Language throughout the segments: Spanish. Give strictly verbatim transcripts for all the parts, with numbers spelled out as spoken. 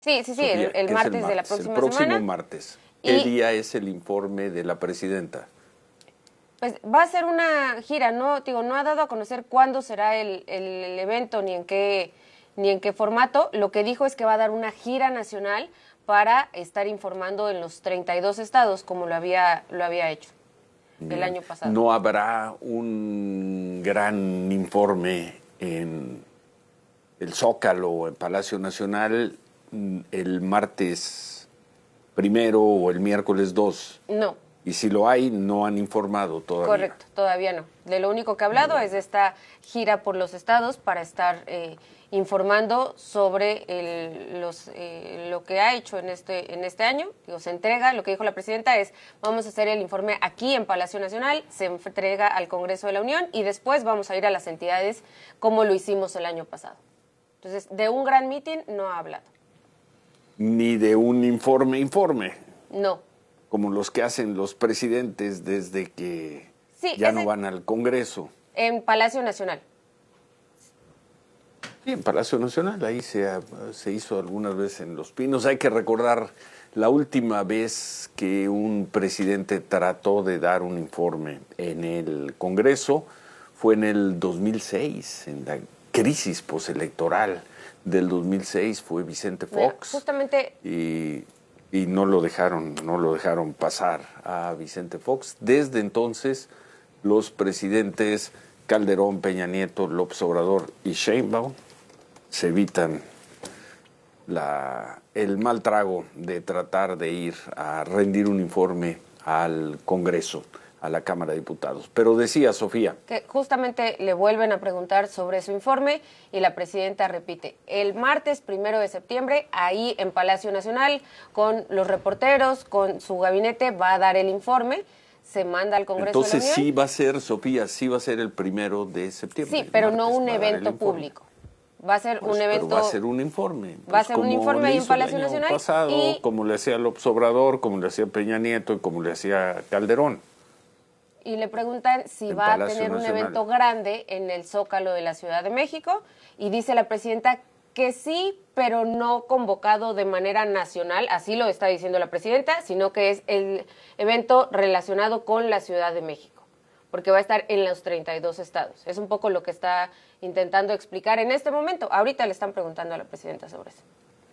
Sí, sí, sí, Sofía, el, el, es martes el martes de la próxima el próximo semana. martes. ¿Qué Y día es el informe de la presidenta? pues va a ser una gira, no digo, no ha dado a conocer cuándo será el, el, el evento ni en qué ni en qué formato. Lo que dijo es que va a dar una gira nacional para estar informando en los treinta y dos estados como lo había lo había hecho Bien. el año pasado. ¿No habrá un gran informe en el Zócalo o en Palacio Nacional el martes primero o el miércoles dos? No. Y si lo hay, no han informado todavía. Correcto, todavía no. De lo único que ha hablado es de esta gira por los estados para estar eh, informando sobre el, los, eh, lo que ha hecho en este, en este año. Digo, se entrega, lo que dijo la presidenta es, vamos a hacer el informe aquí en Palacio Nacional, se entrega al Congreso de la Unión y después vamos a ir a las entidades como lo hicimos el año pasado. Entonces, de un gran mitin no ha hablado. Ni de un informe, informe. No. Como los que hacen los presidentes desde que sí, ya ese, no van al Congreso. En Palacio Nacional. Sí, en Palacio Nacional, ahí se, se hizo algunas veces en Los Pinos. Hay que recordar la última vez que un presidente trató de dar un informe en el Congreso fue en el dos mil seis, en la crisis postelectoral del dos mil seis, fue Vicente Fox. Mira, justamente... Y... y no lo dejaron, no lo dejaron pasar a Vicente Fox. Desde entonces, los presidentes Calderón, Peña Nieto, López Obrador y Sheinbaum se evitan la, el mal trago de tratar de ir a rendir un informe al Congreso, a la Cámara de Diputados. Pero decía Sofía que justamente le vuelven a preguntar sobre su informe y la presidenta repite, el martes primero de septiembre, ahí en Palacio Nacional, con los reporteros, con su gabinete, va a dar el informe, se manda al Congreso Entonces, de la Unión. sí va a ser, Sofía, sí va a ser el primero de septiembre. Sí, pero no un evento público. Va a ser pues, un evento... Pero va a ser un informe. Va a ser un informe ahí en Palacio el año Nacional. Pasado, y... como le hacía López Obrador, como le hacía Peña Nieto y como le hacía Calderón. Y le preguntan si va Palacio a tener Nacional. un evento grande en el Zócalo de la Ciudad de México. Y dice la presidenta que sí, pero no convocado de manera nacional, así lo está diciendo la presidenta, sino que es el evento relacionado con la Ciudad de México, porque va a estar en los treinta y dos estados. Es un poco lo que está intentando explicar en este momento. Ahorita le están preguntando a la presidenta sobre eso.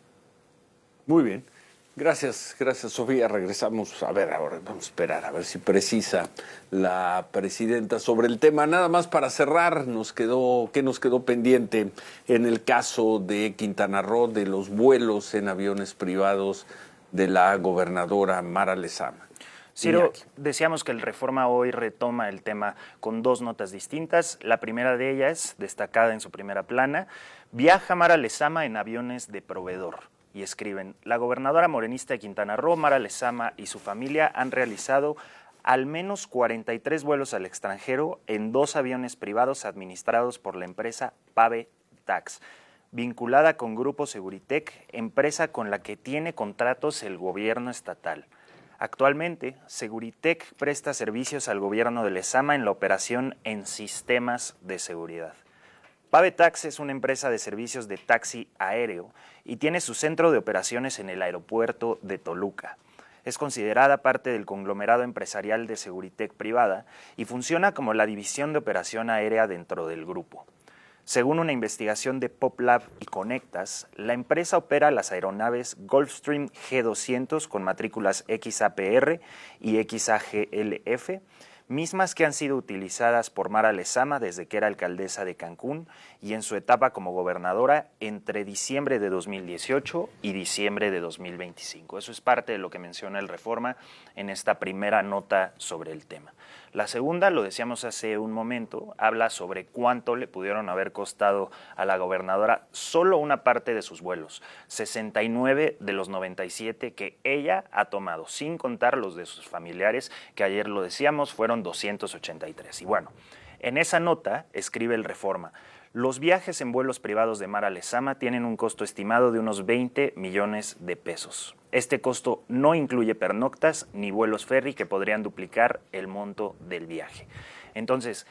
Muy bien. Gracias, gracias Sofía. Regresamos, a ver, ahora vamos a esperar a ver si precisa la presidenta sobre el tema. Nada más para cerrar, nos quedó, ¿qué nos quedó pendiente en el caso de Quintana Roo, de los vuelos en aviones privados de la gobernadora Mara Lezama? Ciro, decíamos que el Reforma hoy retoma el tema con dos notas distintas. La primera de ellas, destacada en su primera plana, viaja Mara Lezama en aviones de proveedor. Y escriben, la gobernadora morenista de Quintana Roo, Mara Lezama, y su familia han realizado al menos cuarenta y tres vuelos al extranjero en dos aviones privados administrados por la empresa Pave Tax, vinculada con Grupo Seguritech, empresa con la que tiene contratos el gobierno estatal. Actualmente, Seguritech presta servicios al gobierno de Lezama en la operación en sistemas de seguridad. Pavetax es una empresa de servicios de taxi aéreo y tiene su centro de operaciones en el aeropuerto de Toluca. Es considerada parte del conglomerado empresarial de Seguritech privada y funciona como la división de operación aérea dentro del grupo. Según una investigación de PopLab y Conectas, la empresa opera las aeronaves Gulfstream G doscientos con matrículas X A P R y X A G L F, mismas que han sido utilizadas por Mara Lezama desde que era alcaldesa de Cancún y en su etapa como gobernadora entre diciembre de dos mil dieciocho y diciembre de dos mil veinticinco. Eso es parte de lo que menciona el Reforma en esta primera nota sobre el tema. La segunda, lo decíamos hace un momento, habla sobre cuánto le pudieron haber costado a la gobernadora solo una parte de sus vuelos, sesenta y nueve de los noventa y siete que ella ha tomado, sin contar los de sus familiares, que ayer lo decíamos, fueron doscientos ochenta y tres. Y bueno, en esa nota escribe el Reforma, los viajes en vuelos privados de Mara Lezama tienen un costo estimado de unos veinte millones de pesos. Este costo no incluye pernoctas ni vuelos ferry que podrían duplicar el monto del viaje. Entonces,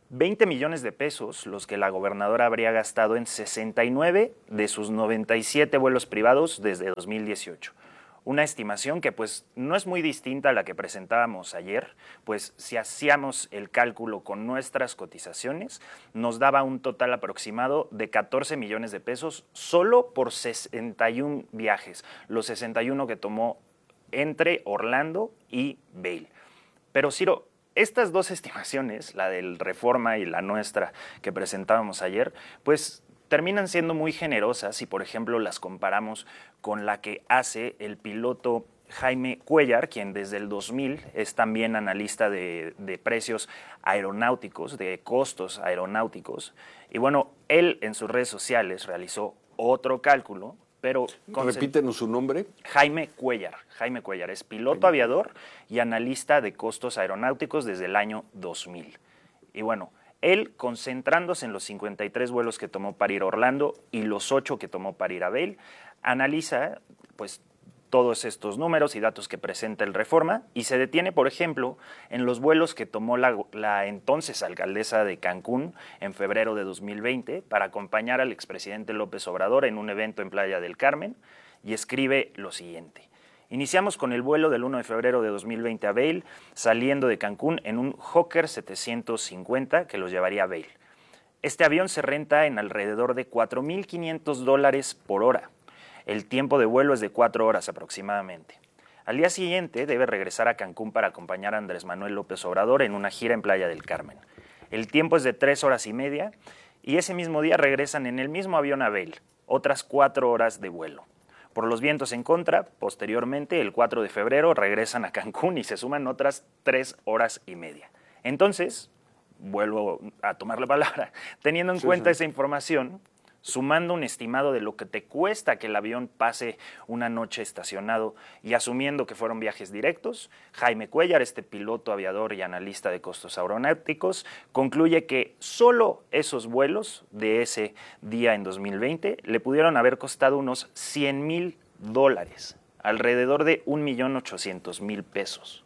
veinte millones de pesos los que la gobernadora habría gastado en sesenta y nueve de sus noventa y siete vuelos privados desde dos mil dieciocho. Una estimación que pues no es muy distinta a la que presentábamos ayer, pues si hacíamos el cálculo con nuestras cotizaciones, nos daba un total aproximado de catorce millones de pesos solo por sesenta y uno viajes, los sesenta y uno que tomó entre Orlando y Vail. Pero Ciro, estas dos estimaciones, la del Reforma y la nuestra que presentábamos ayer, pues terminan siendo muy generosas si, por ejemplo, las comparamos con la que hace el piloto Jaime Cuellar, quien desde el dos mil es también analista de, de precios aeronáuticos, de costos aeronáuticos. Y bueno, él en sus redes sociales realizó otro cálculo, pero... Repítenos su nombre. Jaime Cuellar. Jaime Cuellar es piloto aviador y analista de costos aeronáuticos desde el año dos mil. Y bueno, él concentrándose en los cincuenta y tres vuelos que tomó para ir a Orlando y los ocho que tomó para ir a Vail, analiza pues todos estos números y datos que presenta el Reforma y se detiene, por ejemplo, en los vuelos que tomó la, la entonces alcaldesa de Cancún en febrero de dos mil veinte para acompañar al expresidente López Obrador en un evento en Playa del Carmen, y escribe lo siguiente. Iniciamos con el vuelo del uno de febrero de dos mil veinte a Vail, saliendo de Cancún en un Hawker setecientos cincuenta que los llevaría a Vail. Este avión se renta en alrededor de cuatro mil quinientos dólares por hora. El tiempo de vuelo es de cuatro horas aproximadamente. Al día siguiente debe regresar a Cancún para acompañar a Andrés Manuel López Obrador en una gira en Playa del Carmen. El tiempo es de tres horas y media y ese mismo día regresan en el mismo avión a Vail, otras cuatro horas de vuelo. Por los vientos en contra, posteriormente, el cuatro de febrero, regresan a Cancún y se suman otras tres horas y media. Entonces, vuelvo a tomar la palabra, teniendo en sí, cuenta sí. esa información, sumando un estimado de lo que te cuesta que el avión pase una noche estacionado y asumiendo que fueron viajes directos, Jaime Cuellar, este piloto aviador y analista de costos aeronáuticos, concluye que solo esos vuelos de ese día en dos mil veinte le pudieron haber costado unos cien mil dólares, alrededor de un millón ochocientos mil pesos.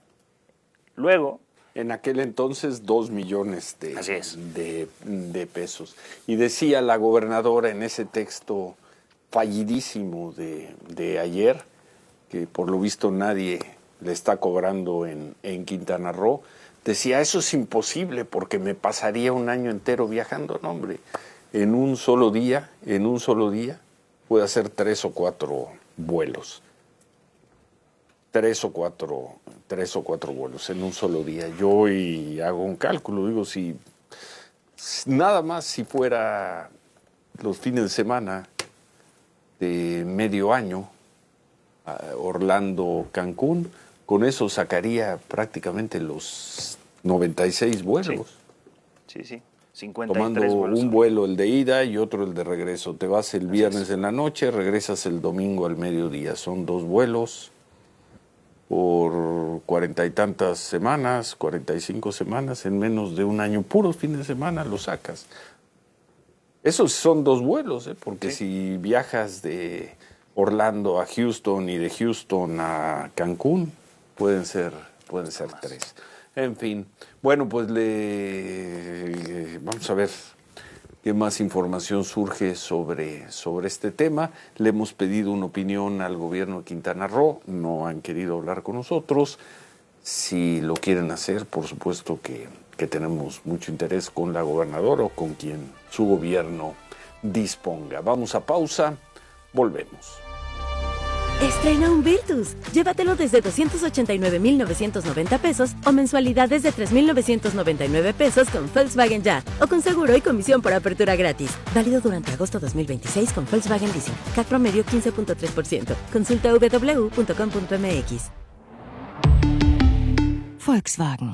Luego... En aquel entonces, dos millones de, Así es. de, de pesos. Y decía la gobernadora en ese texto fallidísimo de, de ayer, que por lo visto nadie le está cobrando en, en Quintana Roo, decía, eso es imposible porque me pasaría un año entero viajando. No, hombre, en un solo día, en un solo día, puede hacer tres o cuatro vuelos. Tres o cuatro, tres o cuatro vuelos en un solo día. Yo hoy hago un cálculo, digo, si nada más si fuera los fines de semana de medio año, Orlando, Cancún, con eso sacaría prácticamente los noventa y seis vuelos. Sí, sí, sí. cincuenta y tres Tomando vuelos. Un vuelo el de ida y otro el de regreso. Te vas el viernes en la noche, regresas el domingo al mediodía. Son dos vuelos por cuarenta y tantas semanas, cuarenta y cinco semanas, en menos de un año, puros fines de semana lo sacas. Esos son dos vuelos, ¿eh? Porque sí. Si viajas de Orlando a Houston y de Houston a Cancún, pueden ser, pueden ser tres. En fin, bueno, pues le vamos a ver qué más información surge sobre, sobre este tema. Le hemos pedido una opinión al gobierno de Quintana Roo, no han querido hablar con nosotros. Si lo quieren hacer, por supuesto que, que tenemos mucho interés con la gobernadora o con quien su gobierno disponga. Vamos a pausa, volvemos. Estrena un Virtus. Llévatelo desde doscientos ochenta y nueve mil novecientos noventa pesos o mensualidades de tres mil novecientos noventa y nueve pesos con Volkswagen Ya o con seguro y comisión por apertura gratis. Válido durante agosto dos mil veintiséis con Volkswagen Leasing. C A T promedio quince punto tres por ciento. Consulta w w w punto com punto m x. Volkswagen.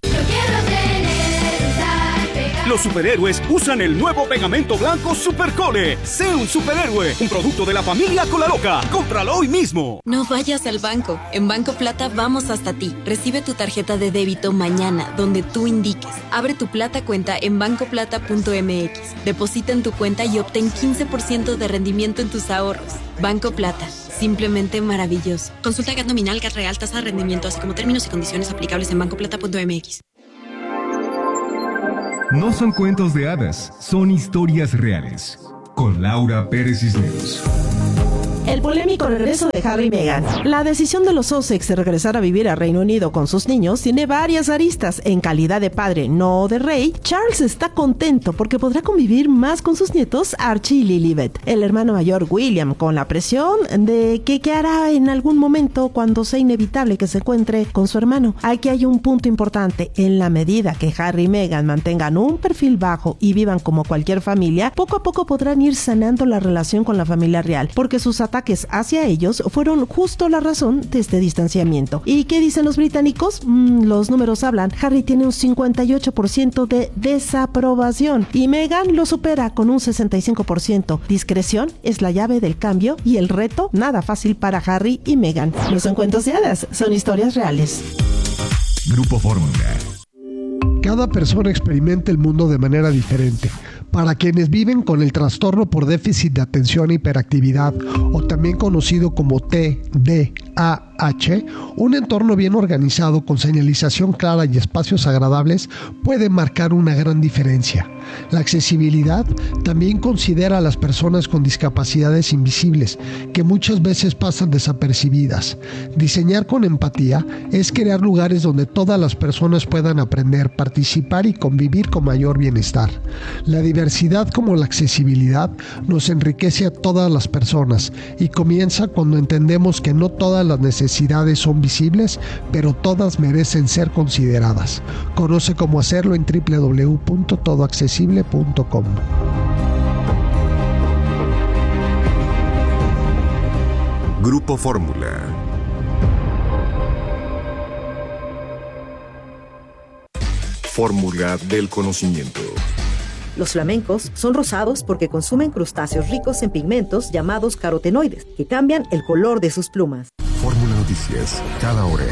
Los superhéroes usan el nuevo pegamento blanco Supercole. Sé un superhéroe, un producto de la familia Colaloca. Cómpralo hoy mismo. No vayas al banco. En Banco Plata vamos hasta ti. Recibe tu tarjeta de débito mañana, donde tú indiques. Abre tu Plata cuenta en banco plata punto m x. Deposita en tu cuenta y obtén quince por ciento de rendimiento en tus ahorros. Banco Plata. Simplemente maravilloso. Consulta G A T nominal, G A T real, tasa de rendimiento, así como términos y condiciones aplicables en banco plata punto m x. No son cuentos de hadas, son historias reales. Con Laura Pérez Cisneros. El polémico regreso de Harry y Meghan. La decisión de los Sussex de regresar a vivir a Reino Unido con sus niños tiene varias aristas. En calidad de padre, no de rey, Charles está contento porque podrá convivir más con sus nietos Archie y Lilibet. El hermano mayor William con la presión de que qué hará en algún momento cuando sea inevitable que se encuentre con su hermano. Aquí hay un punto importante. En la medida que Harry y Meghan mantengan un perfil bajo y vivan como cualquier familia, poco a poco podrán ir sanando la relación con la familia real, porque sus ataques hacia ellos fueron justo la razón de este distanciamiento. ¿Y qué dicen los británicos? Mm, los números hablan. Harry tiene un cincuenta y ocho por ciento de desaprobación y Meghan lo supera con un sesenta y cinco por ciento. Discreción es la llave del cambio y el reto nada fácil para Harry y Meghan. No son cuentos de hadas, son historias reales. Grupo Fórmula. Cada persona experimenta el mundo de manera diferente. Para quienes viven con el trastorno por déficit de atención e hiperactividad, o también conocido como T D A H, un entorno bien organizado con señalización clara y espacios agradables puede marcar una gran diferencia. La accesibilidad también considera a las personas con discapacidades invisibles, que muchas veces pasan desapercibidas. Diseñar con empatía es crear lugares donde todas las personas puedan aprender, participar y convivir con mayor bienestar. La diversidad como la accesibilidad nos enriquece a todas las personas y comienza cuando entendemos que no todas las necesidades son visibles, pero todas merecen ser consideradas. Conoce cómo hacerlo en doble u doble u doble u punto todo accesible punto com. Grupo Fórmula. Fórmula del conocimiento. Los flamencos son rosados porque consumen crustáceos ricos en pigmentos llamados carotenoides, que cambian el color de sus plumas. Fórmula Noticias, cada hora.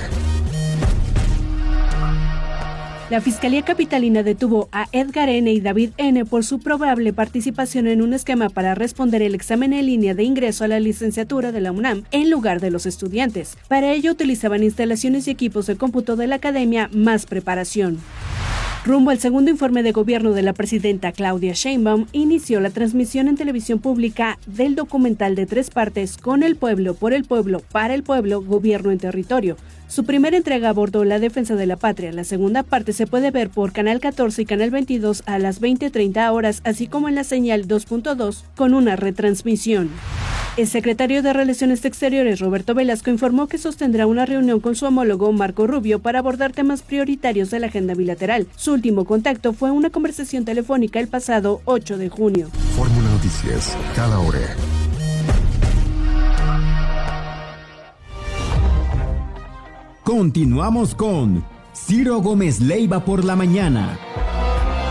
La Fiscalía Capitalina detuvo a Edgar N. y David N. por su probable participación en un esquema para responder el examen en línea de ingreso a la licenciatura de la UNAM en lugar de los estudiantes. Para ello utilizaban instalaciones y equipos de cómputo de la academia Más Preparación. Rumbo al segundo informe de gobierno de la presidenta Claudia Sheinbaum, inició la transmisión en televisión pública del documental de tres partes Con el pueblo, por el pueblo, para el pueblo, gobierno en territorio. Su primera entrega abordó la defensa de la patria. La segunda parte se puede ver por Canal catorce y Canal veintidós a las veinte treinta horas, así como en la señal dos punto dos con una retransmisión. El secretario de Relaciones Exteriores, Roberto Velasco, informó que sostendrá una reunión con su homólogo Marco Rubio para abordar temas prioritarios de la agenda bilateral. Su último contacto fue una conversación telefónica el pasado ocho de junio. Fórmula Noticias, cada hora. Continuamos con Ciro Gómez Leiva por la mañana.